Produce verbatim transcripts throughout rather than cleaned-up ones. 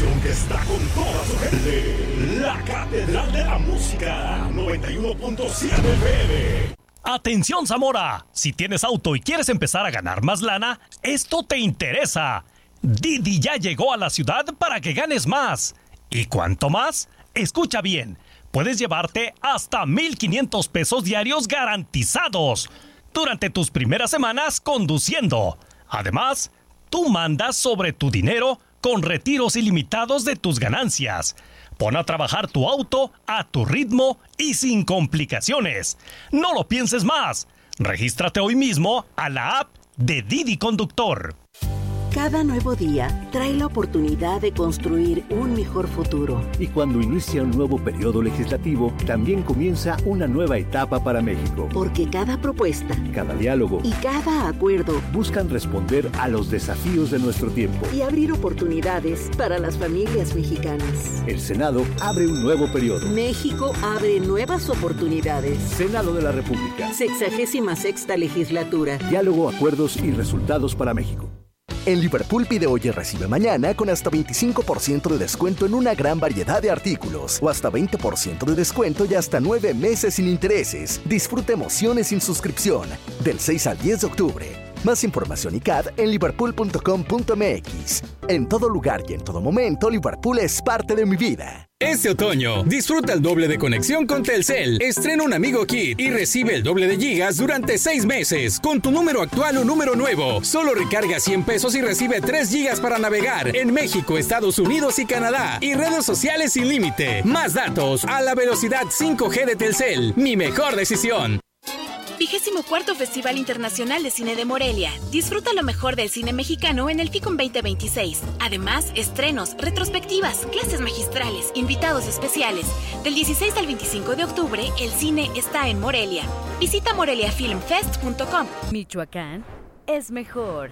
estación que está con toda su gente. La Catedral de la Música, noventa y uno punto siete F M. Atención Zamora, si tienes auto y quieres empezar a ganar más lana, esto te interesa. Didi ya llegó a la ciudad para que ganes más. ¿Y cuánto más? Escucha bien, puedes llevarte hasta mil quinientos pesos diarios garantizados durante tus primeras semanas conduciendo. Además, tú mandas sobre tu dinero con retiros ilimitados de tus ganancias. Pon a trabajar tu auto a tu ritmo y sin complicaciones. No lo pienses más. Regístrate hoy mismo a la app de Didi Conductor. Cada nuevo día trae la oportunidad de construir un mejor futuro. Y cuando inicia un nuevo periodo legislativo, también comienza una nueva etapa para México. Porque cada propuesta, cada diálogo y cada acuerdo buscan responder a los desafíos de nuestro tiempo y abrir oportunidades para las familias mexicanas. El Senado abre un nuevo periodo. México abre nuevas oportunidades. Senado de la República. Sexagésima sexta legislatura. Diálogo, acuerdos y resultados para México. En Liverpool pide hoy y recibe mañana con hasta veinticinco por ciento de descuento en una gran variedad de artículos o hasta veinte por ciento de descuento y hasta nueve meses sin intereses. Disfruta emociones sin suscripción del seis al diez de octubre. Más información y C A D en liverpool punto com punto m x. En todo lugar y en todo momento, Liverpool es parte de mi vida. Este otoño, disfruta el doble de conexión con Telcel. Estrena un Amigo Kit y recibe el doble de gigas durante seis meses con tu número actual o número nuevo. Solo recarga cien pesos y recibe tres gigas para navegar en México, Estados Unidos y Canadá. Y redes sociales sin límite. Más datos a la velocidad cinco G de Telcel. Mi mejor decisión. Vigésimo cuarto Festival Internacional de Cine de Morelia. Disfruta lo mejor del cine mexicano en el FICOM veinte veintiséis. Además, estrenos, retrospectivas, clases magistrales, invitados especiales. Del dieciséis al veinticinco de octubre, el cine está en Morelia. Visita morelia film fest punto com. Michoacán es mejor.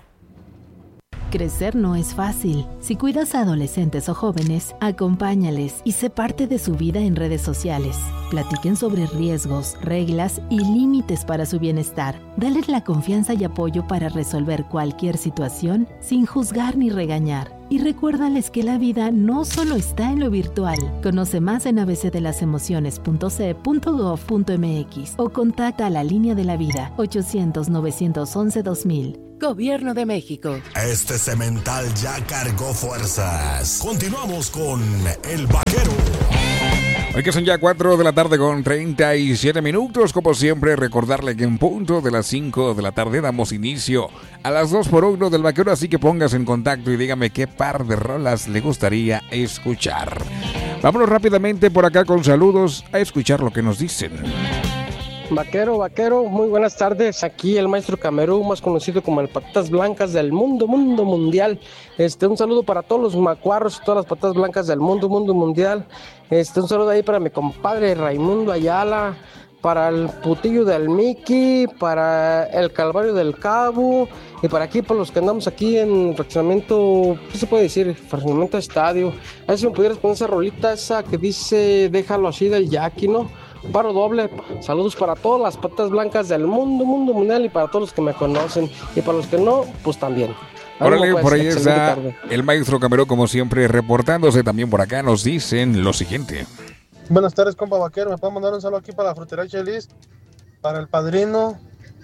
Crecer no es fácil. Si cuidas a adolescentes o jóvenes, acompáñales y sé parte de su vida en redes sociales. Platiquen sobre riesgos, reglas y límites para su bienestar. Dales la confianza y apoyo para resolver cualquier situación sin juzgar ni regañar. Y recuérdales que la vida no solo está en lo virtual. Conoce más en a b c de las emociones punto c e punto gov punto m x o contacta a la línea de la vida ochocientos, novecientos once, dos mil. Gobierno de México. Este cemental ya cargó fuerzas. Continuamos con El Vaquero. Hoy que son ya cuatro de la tarde con treinta y siete minutos, como siempre recordarle que en punto de las cinco de la tarde damos inicio a las dos por uno del Vaquero, así que póngase en contacto y dígame qué par de rolas le gustaría escuchar. Vámonos rápidamente por acá con saludos a escuchar lo que nos dicen. Vaquero, vaquero, muy buenas tardes. Aquí el maestro Camerú, más conocido como el Patas Blancas del mundo, mundo mundial. Este, un saludo para todos los macuarros y todas las patas blancas del mundo, mundo mundial. Este, un saludo ahí para mi compadre Raimundo Ayala, para el putillo del Mickey, para el Calvario del Cabo y para aquí, para los que andamos aquí en fraccionamiento, ¿qué se puede decir? Fraccionamiento estadio. A ver si me pudieras poner esa rolita esa que dice déjalo así del Jackie, ¿no? Paro doble. Saludos para todas las patas blancas del mundo, mundo mundial y para todos los que me conocen y para los que no, pues también. Órale, pues, por ahí está tarde. El maestro Cameró, como siempre, reportándose. También por acá nos dicen lo siguiente. Buenas tardes, compa Vaquero. ¿Me pueden mandar un saludo aquí para la frutería Chelis? Para el padrino,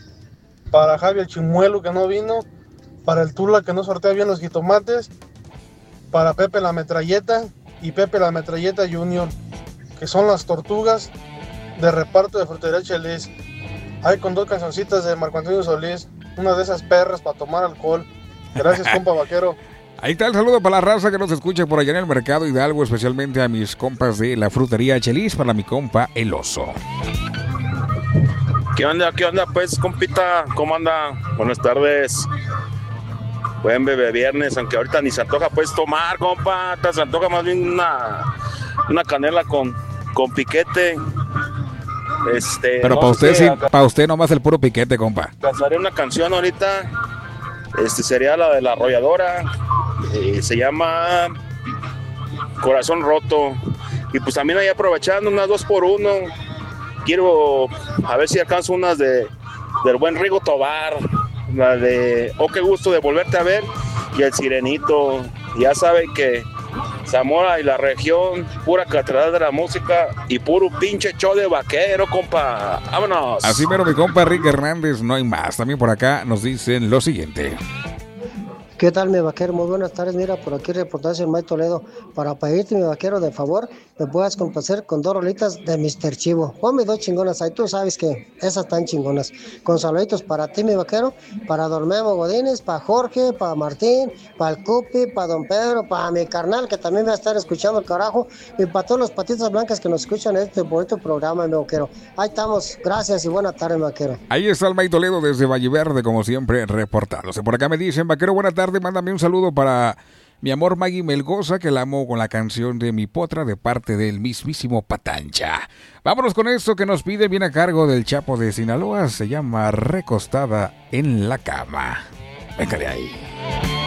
para Javi el Chimuelo que no vino, para el Tula que no sortea bien los jitomates, para Pepe la Metralleta y Pepe la Metralleta Junior, que son las tortugas de reparto de frutería Chelis. Hay con dos cancioncitas de Marco Antonio Solís, una de esas perras para tomar alcohol. Gracias, compa Vaquero. Ahí está el saludo para la raza que nos escucha por allá en el mercado Hidalgo, especialmente a mis compas de la frutería Chelis, para mi compa El Oso. ¿Qué onda, qué onda, pues, compita? ¿Cómo anda? Buenas tardes. Buen bebé viernes, aunque ahorita ni se antoja, pues, tomar, compa. Se antoja más bien una, una canela con, con piquete. Este, Pero no para usted, sé, sí, acá, para usted nomás el puro piquete, compa. Cantaré una canción ahorita. Este sería la de La Arrolladora. Eh, se llama Corazón Roto. Y pues también ahí aprovechando unas dos por uno. Quiero a ver si alcanzo unas de del buen Rigo Tobar. La de Oh, qué gusto de volverte a ver. Y el Sirenito. Ya saben que Zamora y la región, pura catedral de la música y puro pinche show de vaquero, compa. Vámonos. Así mero, mi compa Rick Hernández, no hay más. También por acá nos dicen lo siguiente. ¿Qué tal, mi vaquero? Muy buenas tardes. Mira, por aquí reportaje el May Toledo. Para pedirte, mi vaquero, de favor, me puedas complacer con dos rolitas de mister Chivo. Ponme dos chingonas ahí, tú sabes que esas están chingonas. Con saluditos para ti, mi vaquero, para Don Memo Godínez, para Jorge, para Martín, para el Cupi, para Don Pedro, para mi carnal, que también va a estar escuchando el carajo, y para todos los patitas blancas que nos escuchan en este bonito programa, mi vaquero. Ahí estamos. Gracias y buena tarde, mi vaquero. Ahí está el May Toledo desde Valle Verde, como siempre, reportándose. Por acá me dicen, vaquero, buena tarde. Mándame un saludo para mi amor Maggie Melgoza, que la amo con la canción de Mi Potra de parte del mismísimo Patancha. Vámonos con esto que nos pide, bien a cargo del Chapo de Sinaloa. Se llama Recostada en la Cama. Venga de ahí.